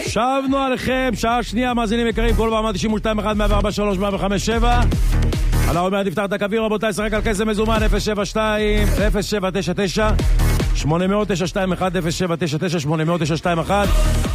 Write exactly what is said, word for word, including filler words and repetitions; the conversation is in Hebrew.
שבנו עליכם, שעה שנייה, מאזינים יקרים, כל פעם תשעים ושתיים אחת, מאה וארבע שלוש, מאה וחמש שבע. על העוד מעט נפתח את הקווים, רבותיי, שחק על כסף מזומן, אפס שבע שתיים אפס שבע תשע תשע שמונה אפס אפס תשע שתיים אחת אפס שבע תשע תשע שמונה אפס אפס תשע שתיים אחת.